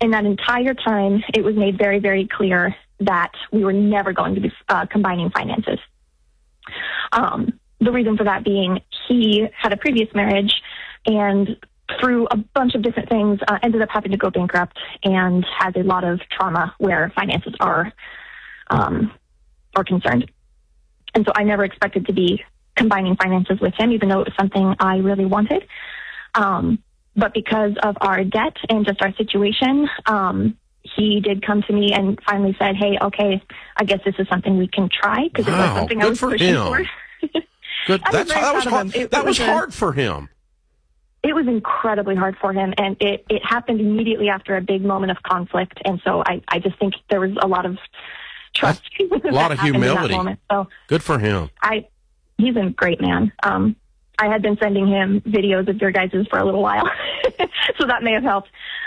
in that entire time, it was made very, very clear that we were never going to be combining finances. The reason for that being he had a previous marriage and through a bunch of different things ended up having to go bankrupt and has a lot of trauma where finances are concerned. And so I never expected to be combining finances with him, even though it was something I really wanted. But because of our debt and just our situation, he did come to me and finally said, hey, okay, I guess this is something we can try, because it was something I was pushing for. Good. That was hard for him. It was incredibly hard for him, and it happened immediately after a big moment of conflict. And so I just think there was a lot of trust. A lot of humility. So good for him. He's a great man. I had been sending him videos of your guys's for a little while, so that may have helped.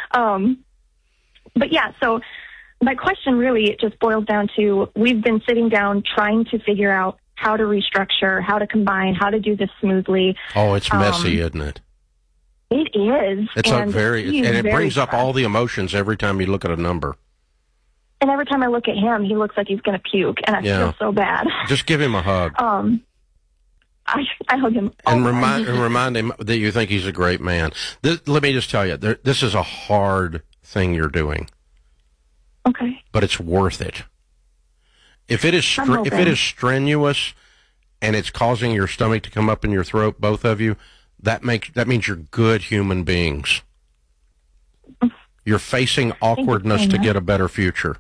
But yeah, so my question really just boils down to, we've been sitting down trying to figure out how to restructure, how to combine, how to do this smoothly. Oh, it's messy, isn't it? It is. And it brings up all the emotions every time you look at a number. And every time I look at him, he looks like he's going to puke, and I feel so bad. Just give him a hug. I hug him and remind him that you think he's a great man. Let me just tell you, this is a hard thing you're doing. Okay. But it's worth it. If it is strenuous and it's causing your stomach to come up in your throat, both of you, that means you're good human beings. You're facing awkwardness to get a better future.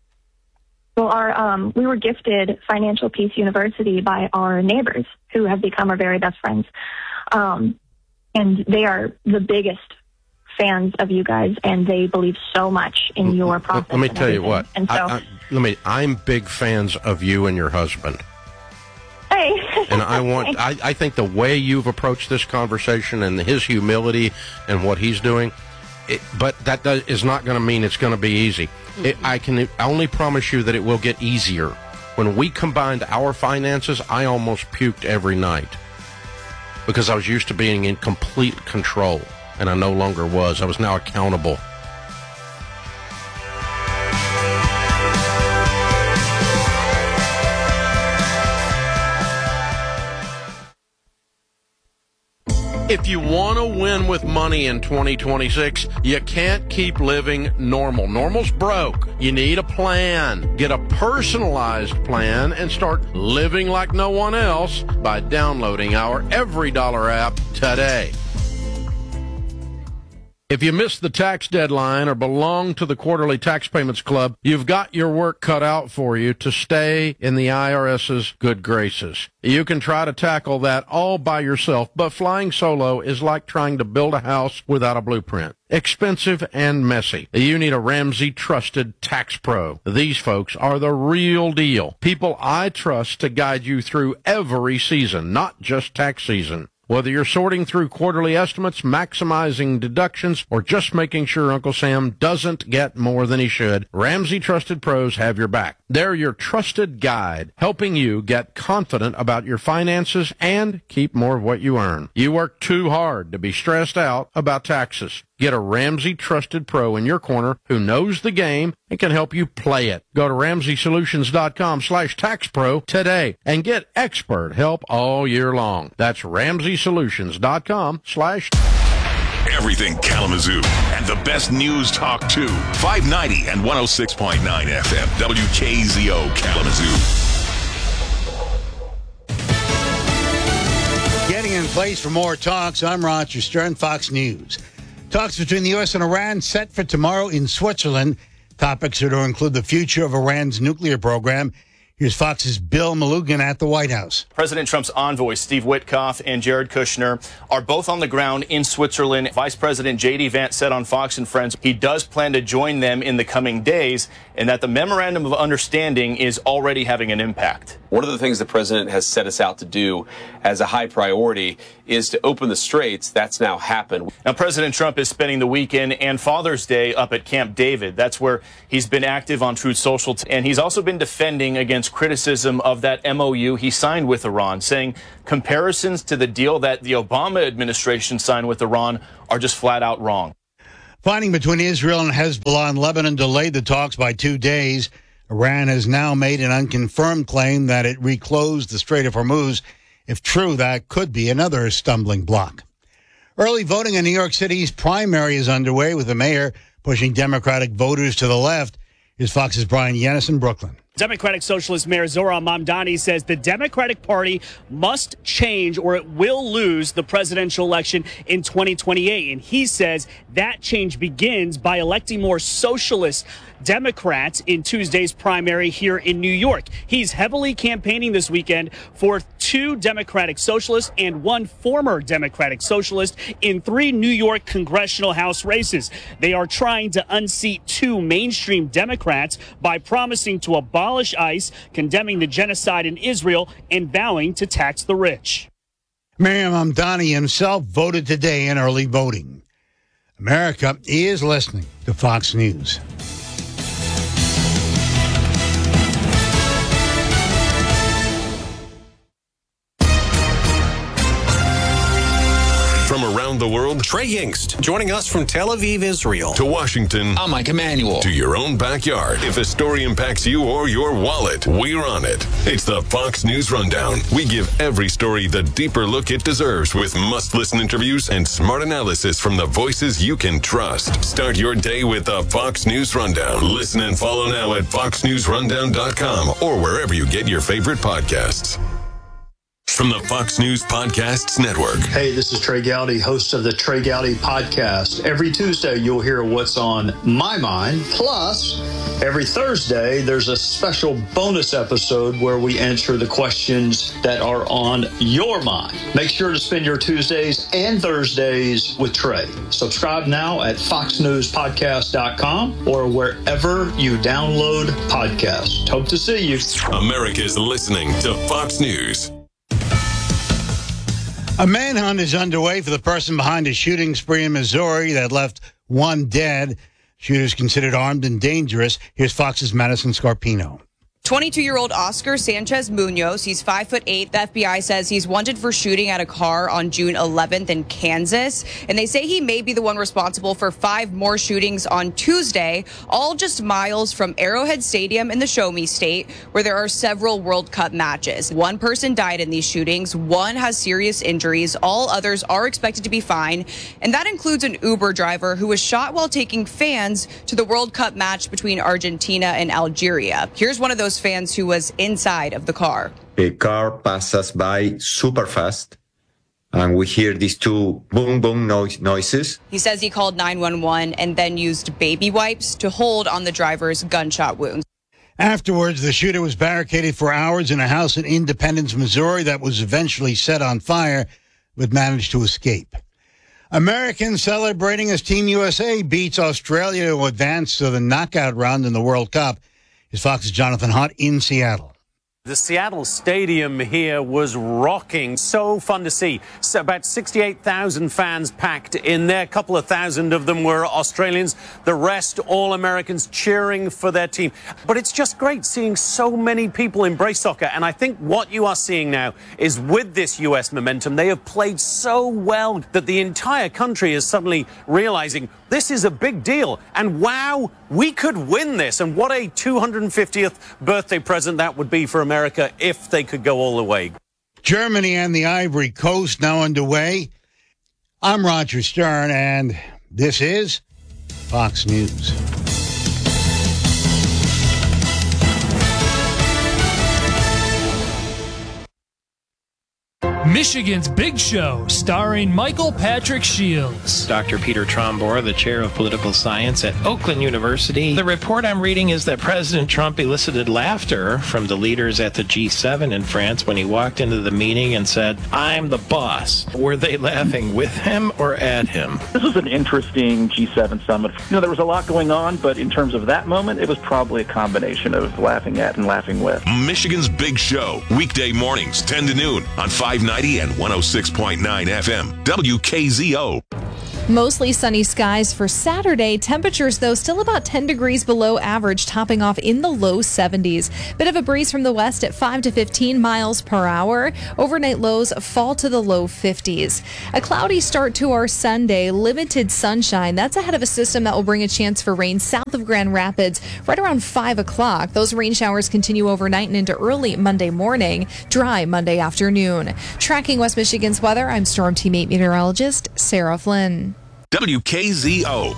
Well, we were gifted Financial Peace University by our neighbors, who have become our very best friends. And they are the biggest fans of you guys, and they believe so much in your process. Let me tell you what. And so, I'm big fans of you and your husband. Hey. And I think the way you've approached this conversation and his humility and what he's doing, but that is not going to mean it's going to be easy. I can only promise you that it will get easier. When we combined our finances, I almost puked every night because I was used to being in complete control, and I no longer was. I was now accountable. If you want to win with money in 2026, you can't keep living normal. Normal's broke. You need a plan. Get a personalized plan and start living like no one else by downloading our EveryDollar app today. If you missed the tax deadline or belong to the Quarterly Tax Payments Club, you've got your work cut out for you to stay in the IRS's good graces. You can try to tackle that all by yourself, but flying solo is like trying to build a house without a blueprint. Expensive and messy. You need a Ramsey Trusted Tax Pro. These folks are the real deal. People I trust to guide you through every season, not just tax season. Whether you're sorting through quarterly estimates, maximizing deductions, or just making sure Uncle Sam doesn't get more than he should, Ramsey Trusted Pros have your back. They're your trusted guide, helping you get confident about your finances and keep more of what you earn. You work too hard to be stressed out about taxes. Get a Ramsey Trusted Pro in your corner who knows the game and can help you play it. Go to RamseySolutions.com/TaxPro today and get expert help all year long. That's RamseySolutions.com/ Everything Kalamazoo and the best news talk too. 590 and 106.9 FM. WKZO Kalamazoo. Getting in place for more talks. I'm Roger Stern, Fox News. Talks between the U.S. and Iran set for tomorrow in Switzerland. Topics are to include the future of Iran's nuclear program. Here's Fox's Bill Malugin at the White House. President Trump's envoys, Steve Witkoff and Jared Kushner, are both on the ground in Switzerland. Vice President J.D. Vance said on Fox and Friends he does plan to join them in the coming days and that the memorandum of understanding is already having an impact. One of the things the president has set us out to do as a high priority is to open the straits. That's now happened. Now, President Trump is spending the weekend and Father's Day up at Camp David. That's where he's been active on Truth Social. And he's also been defending against criticism of that MOU he signed with Iran, saying comparisons to the deal that the Obama administration signed with Iran are just flat out wrong. Fighting between Israel and Hezbollah in Lebanon delayed the talks by 2 days. Iran has now made an unconfirmed claim that it reclosed the Strait of Hormuz. If true, that could be another stumbling block. Early voting in New York City's primary is underway, with the mayor pushing Democratic voters to the left. Here's Fox's Brian Yanis in Brooklyn. Democratic Socialist Mayor Zohran Mamdani says the Democratic Party must change or it will lose the presidential election in 2028. And he says that change begins by electing more socialist Democrats in Tuesday's primary here in New York. He's heavily campaigning this weekend for 2 Democratic Socialists and 1 former Democratic Socialist in 3 New York congressional House races. They are trying to unseat 2 mainstream Democrats by promising to abolish ICE, condemning the genocide in Israel, and vowing to tax the rich. Mayor Mamdani himself voted today in early voting. America is listening to Fox News. From around the world, Trey Yingst, joining us from Tel Aviv, Israel. to Washington, I'm Mike Emanuel. to your own backyard. If a story impacts you or your wallet, we're on it. It's the Fox News Rundown. We give every story the deeper look it deserves with must-listen interviews and smart analysis from the voices you can trust. Start your day with the Fox News Rundown. Listen and follow now at foxnewsrundown.com or wherever you get your favorite podcasts. From the Fox News Podcasts Network. Hey, this is Trey Gowdy, host of the Trey Gowdy Podcast. Every Tuesday, you'll hear what's on my mind. Plus, every Thursday, there's a special bonus episode where we answer the questions that are on your mind. Make sure to spend your Tuesdays and Thursdays with Trey. Subscribe now at foxnewspodcast.com or wherever you download podcasts. Hope to see you. America's listening to Fox News. A manhunt is underway for the person behind a shooting spree in Missouri that left 1 dead. Shooters considered armed and dangerous. Here's Fox's Madison Scarpino. 22-year-old Oscar Sanchez Munoz, he's 5'8". The FBI says he's wanted for shooting at a car on June 11th in Kansas. And they say he may be the one responsible for 5 more shootings on Tuesday, all just miles from Arrowhead Stadium in the Show Me State, where there are several World Cup matches. 1 person died in these shootings. 1 has serious injuries. All others are expected to be fine. And that includes an Uber driver who was shot while taking fans to the World Cup match between Argentina and Algeria. Here's one of those fans who was inside of the car. A car passes by super fast, and we hear these 2 boom, boom noises. He says he called 911 and then used baby wipes to hold on the driver's gunshot wounds. Afterwards, the shooter was barricaded for hours in a house in Independence, Missouri that was eventually set on fire, but managed to escape. Americans celebrating as Team USA beats Australia to advance to the knockout round in the World Cup. Here's Fox's Jonathan Hott in Seattle. The Seattle Stadium here was rocking. So fun to see. So about 68,000 fans packed in there. A couple of thousand of them were Australians. The rest, all Americans cheering for their team. But it's just great seeing so many people embrace soccer. And I think what you are seeing now is with this U.S. momentum, they have played so well that the entire country is suddenly realizing this is a big deal. And wow, we could win this. And what a 250th birthday present that would be for America if they could go all the way. Germany and the Ivory Coast now underway. I'm Roger Stern, and this is Fox News. Michigan's Big Show, starring Michael Patrick Shields. Dr. Peter Trombor, the chair of political science at Oakland University. The report I'm reading is that President Trump elicited laughter from the leaders at the G7 in France when he walked into the meeting and said, "I'm the boss." Were they laughing with him or at him? This was an interesting G7 summit. There was a lot going on, but in terms of that moment, it was probably a combination of laughing at and laughing with. Michigan's Big Show, weekday mornings, 10 to noon on 590 and 106.9 FM, WKZO. Mostly sunny skies for Saturday. Temperatures, though, still about 10 degrees below average, topping off in the low 70s. Bit of a breeze from the west at 5 to 15 miles per hour. Overnight lows fall to the low 50s. A cloudy start to our Sunday. Limited sunshine. That's ahead of a system that will bring a chance for rain south of Grand Rapids right around 5 o'clock. Those rain showers continue overnight and into early Monday morning. Dry Monday afternoon. Tracking West Michigan's weather, I'm Storm Team 8 meteorologist Sarah Flynn. WKZO.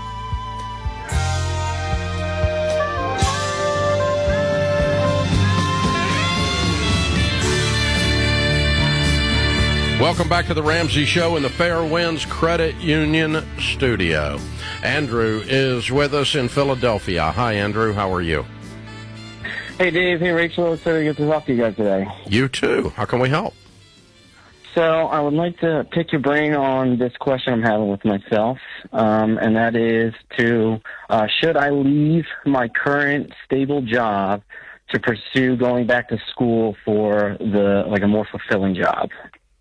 Welcome back to the Ramsey Show in the Fairwinds Credit Union studio. Andrew is with us in Philadelphia. Hi, Andrew. How are you? Hey, Dave. Hey, Rachel. It's good to talk to you guys today. You too. How can we help? So I would like to pick your brain on this question I'm having with myself, and that is should I leave my current stable job to pursue going back to school for a more fulfilling job?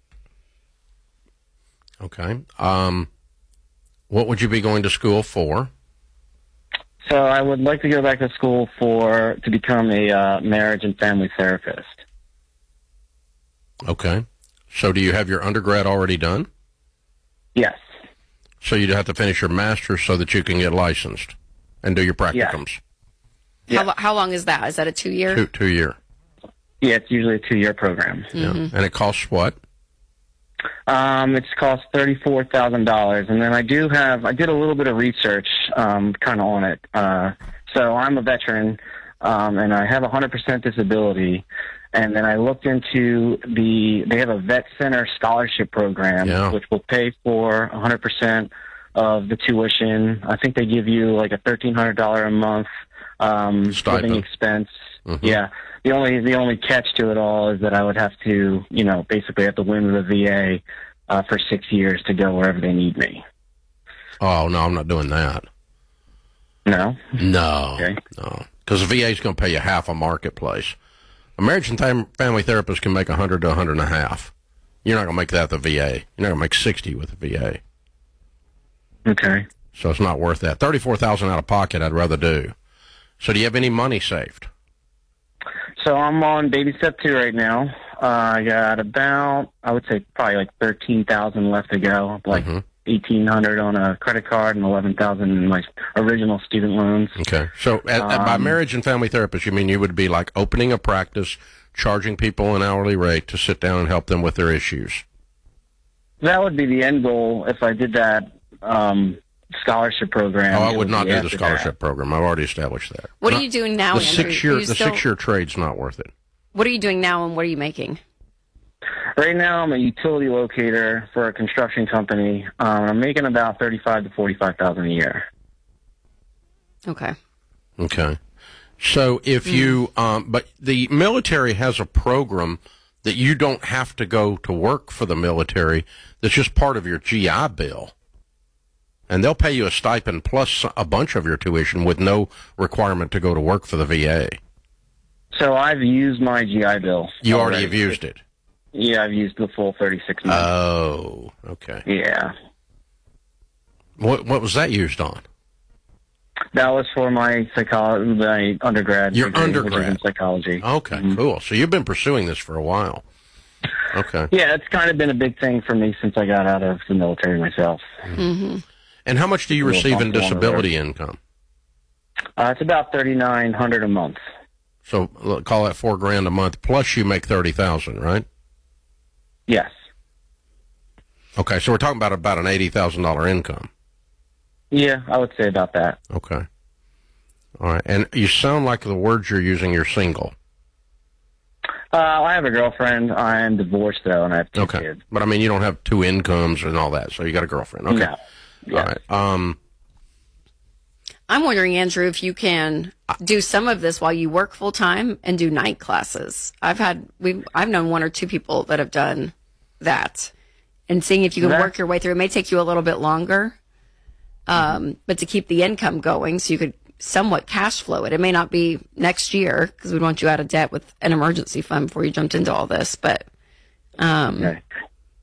Okay. What would you be going to school for? So I would like to go back to school to become a marriage and family therapist. Okay. So do you have your undergrad already done? Yes. So you'd have to finish your master's so that you can get licensed and do your practicums? Yeah. How long is that? Is that a 2-year? 2 year. Yeah, it's usually a 2-year program. Yeah. And it costs what? It's cost $34,000, and then I did a little bit of research, kind of on it. So I'm a veteran, and I have 100% disability. And then I looked into they have a vet center scholarship program, which will pay for 100% of the tuition. I think they give you like a $1,300 a month living expense. Mm-hmm. Yeah. The only catch to it all is that I would have to, basically have to win with the VA for 6 years to go wherever they need me. Oh, no, I'm not doing that. No? No. Okay. No. Because the VA is going to pay you half a marketplace. A marriage and family therapist can make $100 to $150. You're not going to make that at the VA. You're not going to make $60 with the VA. Okay. So it's not worth that. $34,000 out of pocket, I'd rather do. So do you have any money saved? So I'm on baby step 2 right now. I got about, I would say probably like $13,000 left to go. Like $1,800 on a credit card and $11,000 in my original student loans. Okay. So by marriage and family therapist, you mean you would be like opening a practice, charging people an hourly rate to sit down and help them with their issues? That would be the end goal if I did that scholarship program. Oh, I would not do the scholarship program. I've already established that. What are you doing now, Andrew? The 6-year trade's not worth it. What are you doing now, and what are you making? Right now, I'm a utility locator for a construction company. I'm making about $35,000 to $45,000 a year. Okay. Okay. So if you, but the military has a program that you don't have to go to work for the military. That's just part of your GI Bill. And they'll pay you a stipend plus a bunch of your tuition with no requirement to go to work for the VA. So I've used my GI Bill. You already have used it? Yeah, I've used the full 36 months. Oh, okay. Yeah. What was that used on? That was for my undergrad. Your degree, undergrad? which is in psychology. Okay, cool. So you've been pursuing this for a while. Okay. Yeah, it's kind of been a big thing for me since I got out of the military myself. Mm-hmm. And how much do you receive in disability income? It's about $3,900 a month. So call that $4,000 a month. Plus, you make $30,000, right? Yes. Okay, so we're talking about an $80,000 income. Yeah, I would say about that. Okay. All right, and you sound like the words you're using. You're single. I have a girlfriend. I am divorced though, and I have 2 kids. But I mean, you don't have 2 incomes and all that, so you got a girlfriend. Okay. No. Yeah. All right. I'm wondering, Andrew, if you can do some of this while you work full time and do night classes. I've known 1 or 2 people that have done that, and seeing if you can work your way through. It may take you a little bit longer, but to keep the income going, so you could somewhat cash flow it. It may not be next year because we'd want you out of debt with an emergency fund before you jumped into all this, but okay.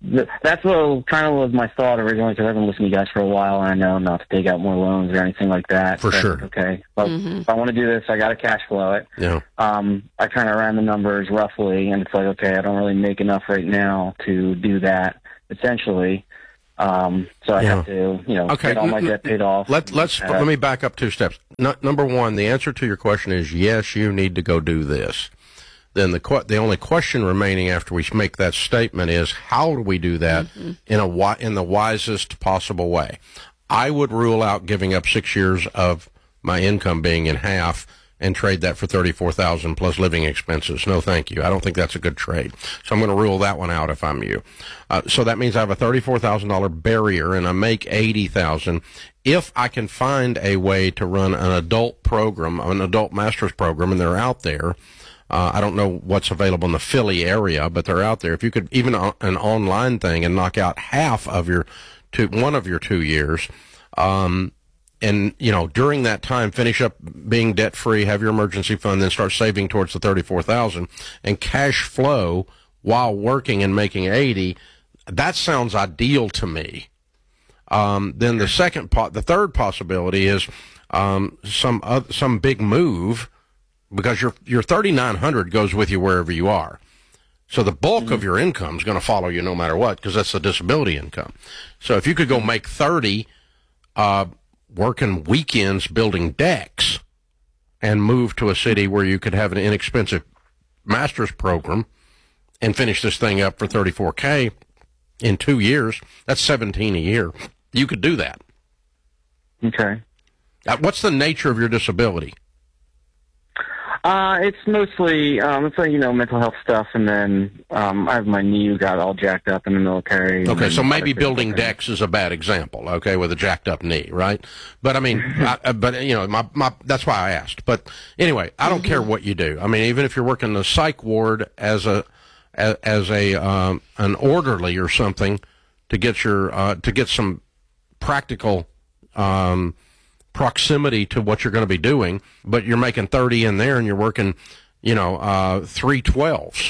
that's what kind of was my thought originally, because I've been listening to you guys for a while, and I know not to take out more loans or anything like that. For sure. Okay. But if I want to do this, I got to cash flow it. Yeah. I kind of ran the numbers roughly, and it's like, okay, I don't really make enough right now to do that, essentially. So I have to, get all my debt paid off. Let me back up 2 steps. Number one, the answer to your question is yes, you need to go do this. Then the only question remaining after we make that statement is, how do we do that in the wisest possible way? I would rule out giving up 6 years of my income being in half and trade that for $34,000 plus living expenses. No, thank you. I don't think that's a good trade. So I'm going to rule that one out if I'm you. So that means I have a $34,000 barrier and I make $80,000. If I can find a way to run an adult program, an adult master's program, and they're out there. I don't know what's available in the Philly area, but they're out there. If you could even an online thing and knock out half of one of your 2 years, and during that time finish up being debt free, have your emergency fund, then start saving towards the $34,000 and cash flow while working and making $80,000. That sounds ideal to me. Then the third possibility is some big move. Because your $3,900 goes with you wherever you are. So the bulk of your income is going to follow you no matter what, because that's the disability income. So if you could go make $30,000 working weekends building decks and move to a city where you could have an inexpensive master's program and finish this thing up for $34,000 in 2 years, that's $17,000 a year. You could do that. Okay. What's the nature of your disability? It's mostly, mental health stuff, and then I have my knee got all jacked up in the military. Okay, so maybe building decks is a bad example, okay, with a jacked up knee, right? But I mean, that's why I asked. But anyway, I don't care what you do. I mean, even if you're working the psych ward as an orderly or something to get some practical proximity to what you're going to be doing, but you're making 30 in there and you're working, 3 12s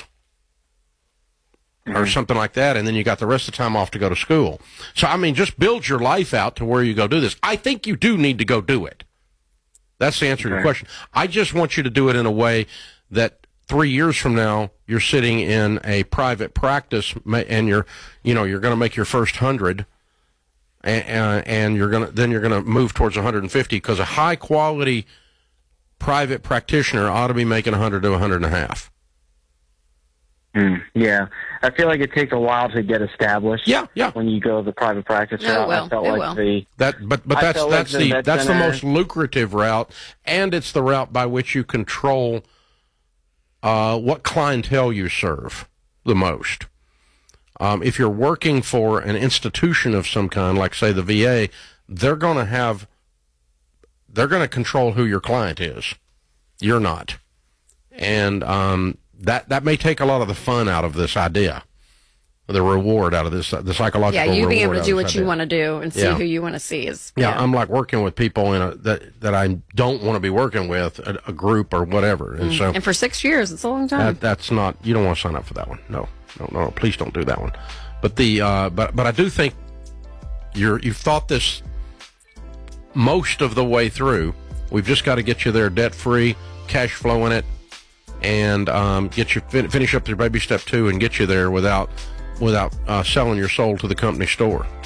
or something like that, and then you got the rest of the time off to go to school. So, I mean, just build your life out to where you go do this. I think you do need to go do it. That's the answer to your question. I just want you to do it in a way that 3 years from now, you're sitting in a private practice and you're going to make your first 100. And you're gonna move towards 150, because a high quality private practitioner ought to be making 100 to 150. Yeah, I feel like it takes a while to get established. Yeah. When you go the private practice route, I felt like that's the most lucrative route, and it's the route by which you control what clientele you serve the most. If you're working for an institution of some kind, like say the VA, they're going to control who your client is. You're not. And that may take a lot of the fun out of this idea, the reward out of this, the psychological reward. Yeah, you being able to do what you want to do and see who you want to see is. Yeah, I'm like working with people that I don't want to be working with, a group or whatever. And for 6 years, it's a long time. That's not. You don't want to sign up for that one. No, please don't do that one. But but I do think you've thought this most of the way through. We've just got to get you there debt free, cash flowing it, and get you finish up your baby step 2 and get you there without selling your soul to the company store.